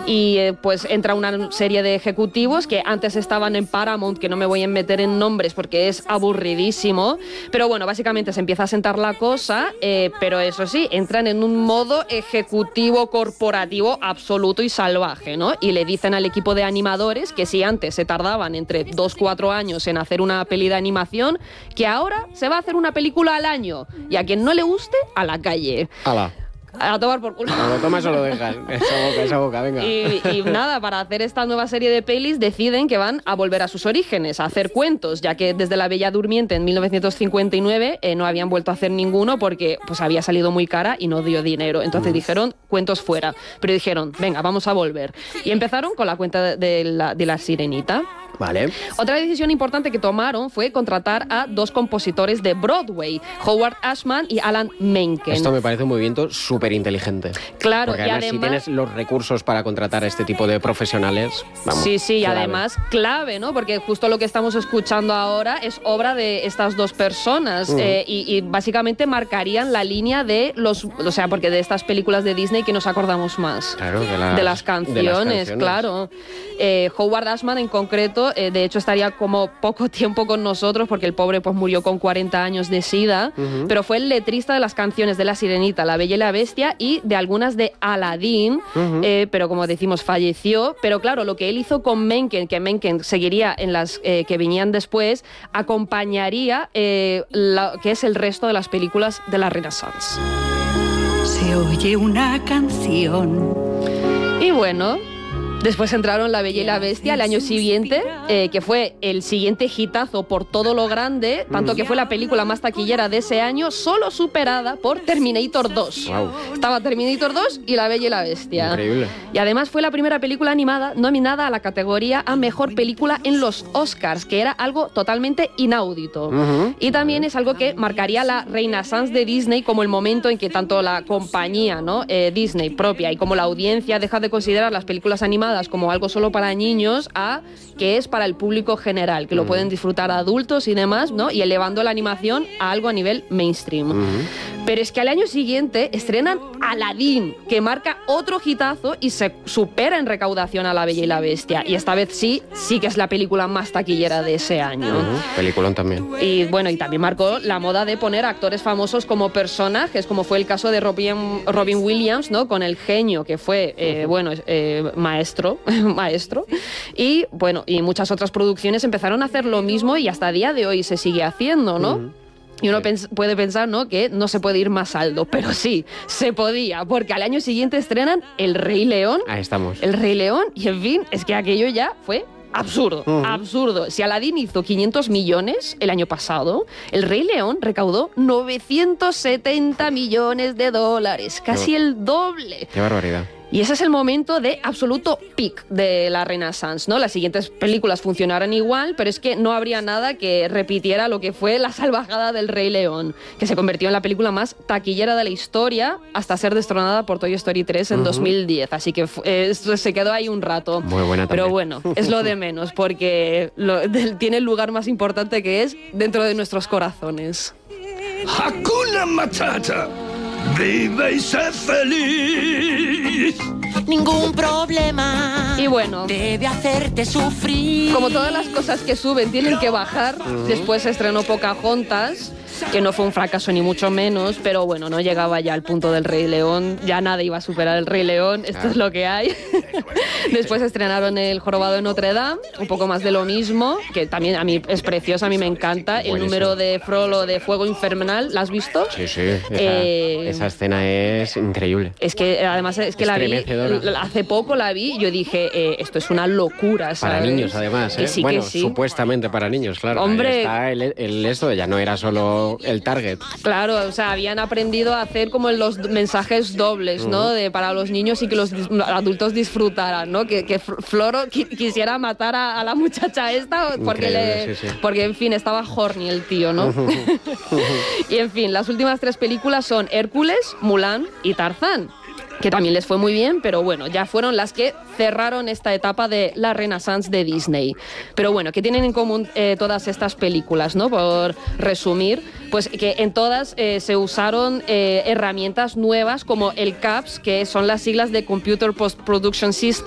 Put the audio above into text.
y pues entra una serie de ejecutivos que antes estaban en Paramount, que no me voy a meter en nombres porque es aburridísimo, pero bueno, básicamente se empieza a sentar la cosa, pero eso sí, entran en un modo ejecutivo corporativo absoluto y salvaje, ¿no? Y le dicen al equipo de animadores que si antes se tardaban entre 2-4 años en hacer una peli de animación, que ahora se va a hacer una película al año, y a quien no le guste, a la calle. ¡Hala! A tomar por culo. No lo tomas o lo dejas. Esa boca, venga. Y nada, para hacer esta nueva serie de pelis deciden que van a volver a sus orígenes, a hacer cuentos, ya que desde La Bella Durmiente en 1959 no habían vuelto a hacer ninguno porque pues había salido muy cara y no dio dinero. Entonces dijeron, cuentos fuera. Pero dijeron, venga, vamos a volver. Y empezaron con la cuenta de la Sirenita. Vale. Otra decisión importante que tomaron fue contratar a 2 compositores de Broadway, Howard Ashman y Alan Menken. Esto me parece un movimiento súper inteligente. Claro, porque y además, si tienes los recursos para contratar a este tipo de profesionales, vamos. Sí, y clave. además clave, ¿no? Porque justo lo que estamos escuchando ahora es obra de estas 2 personas y básicamente marcarían la línea de o sea, porque de estas películas de Disney que nos acordamos más. Claro, de las canciones, claro. Howard Ashman en concreto, de hecho estaría como poco tiempo con nosotros porque el pobre pues murió con 40 años de SIDA, pero fue el letrista de las canciones de La Sirenita, La Bella y la Bestia y de algunas de Aladdin, pero como decimos falleció, pero claro, lo que él hizo con Menken, que Menken seguiría en las que venían después, acompañaría lo que es el resto de las películas de la Renaissance. Se oye una canción. Y bueno, después entraron La Bella y la Bestia el año siguiente, que fue el siguiente hitazo por todo lo grande, tanto que fue la película más taquillera de ese año, solo superada por Terminator 2. Wow. Estaba Terminator 2 y La Bella y la Bestia. Increíble. Y además fue la primera película animada nominada a la categoría a Mejor Película en los Oscars, que era algo totalmente inaudito. Y también es algo que marcaría la Renaissance de Disney como el momento en que tanto la compañía, ¿no? Disney propia y como la audiencia deja de considerar las películas animadas como algo solo para niños a que es para el público general, que lo pueden disfrutar adultos y demás, ¿no? Y elevando la animación a algo a nivel mainstream. Pero es que al año siguiente estrenan Aladdin, que marca otro hitazo y se supera en recaudación a La Bella y la Bestia. Y esta vez sí que es la película más taquillera de ese año. Peliculón también. Y bueno, y también marcó la moda de poner actores famosos como personajes, como fue el caso de Robin Williams, ¿no? Con El Genio, que fue, maestro. Y bueno, y muchas otras producciones empezaron a hacer lo mismo y hasta día de hoy se sigue haciendo, ¿no? Y uno puede pensar, ¿no?, que no se puede ir más alto, pero sí, se podía, porque al año siguiente estrenan El Rey León. Ahí estamos. El Rey León, y en fin, es que aquello ya fue absurdo, absurdo. Si Aladdin hizo 500 millones el año pasado, El Rey León recaudó 970 millones de dólares, casi el doble. Qué barbaridad. Y ese es el momento de absoluto peak de la Renaissance, ¿no? Las siguientes películas funcionaron igual, pero es que no habría nada que repitiera lo que fue la salvajada del Rey León, que se convirtió en la película más taquillera de la historia hasta ser destronada por Toy Story 3 en 2010. Así que se quedó ahí un rato. Muy buena también. Pero bueno, es lo de menos, porque tiene el lugar más importante que es dentro de nuestros corazones. Hakuna Matata. Vive y sé feliz. Ningún problema. Y bueno, debe hacerte sufrir. como todas las cosas que suben tienen que bajar, después se estrenó Pocahontas, que no fue un fracaso ni mucho menos, pero bueno, no llegaba ya al punto del Rey León, ya nada iba a superar el Rey León, esto es lo que hay. Después estrenaron El Jorobado de Notre Dame, un poco más de lo mismo, que también a mí es preciosa, a mí me encanta. Buenísimo. El número de Frollo de Fuego Infernal, ¿la has visto? Sí, esa escena es increíble. Es que además es que la vi, hace poco la vi y yo dije, esto es una locura, ¿sabes? Para niños, además, ¿eh? Sí, bueno, que sí. supuestamente para niños, claro. Hombre. Está esto ya no era solo el target. Claro, o sea, habían aprendido a hacer como los mensajes dobles, ¿no? Para los niños y que los adultos disfrutaran, ¿no? Que Floro quisiera matar a la muchacha esta porque, porque, en fin, estaba horny el tío, ¿no? Y, en fin, las últimas 3 películas son Hércules, Mulan y Tarzán, que también les fue muy bien, pero bueno, ya fueron las que cerraron esta etapa de la Renaissance de Disney. Pero bueno, ¿qué tienen en común todas estas películas, no? Por resumir, pues que en todas se usaron herramientas nuevas como el CAPS, que son las siglas de Computer Post Production System,